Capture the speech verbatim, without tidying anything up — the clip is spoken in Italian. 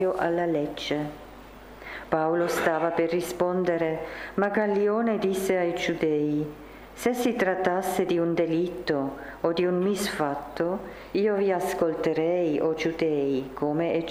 alla legge. Paolo stava per rispondere, ma Gallione disse ai Giudei: se si trattasse di un delitto o di un misfatto, io vi ascolterei, o Giudei, come è